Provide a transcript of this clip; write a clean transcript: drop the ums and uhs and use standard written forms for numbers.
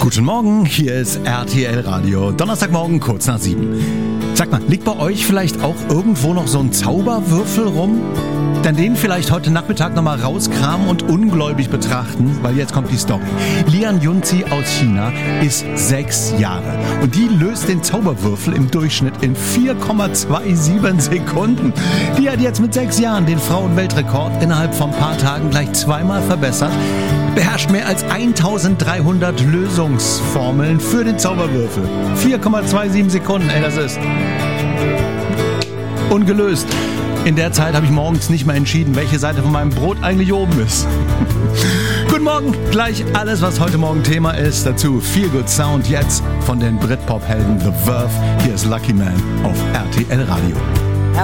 Guten Morgen, hier ist RTL Radio. Donnerstagmorgen, kurz nach 7. Sag mal, liegt bei euch vielleicht auch irgendwo noch so ein Zauberwürfel rum? Dann den vielleicht heute Nachmittag nochmal rauskramen und ungläubig betrachten, weil jetzt kommt die Story. Lian Junzi aus China ist 6 Jahre und die löst den Zauberwürfel im Durchschnitt in 4,27 Sekunden. Die hat jetzt mit 6 Jahren den Frauenweltrekord innerhalb von ein paar Tagen gleich 2-mal verbessert, beherrscht mehr als 1300 Lösungsformeln für den Zauberwürfel. 4,27 Sekunden, das ist ungelöst. In der Zeit habe ich morgens nicht mehr entschieden, welche Seite von meinem Brot eigentlich oben ist. Guten Morgen, gleich alles, was heute Morgen Thema ist. Dazu Feel Good Sound jetzt von den Britpop-Helden The Verve. Hier ist Lucky Man auf RTL Radio.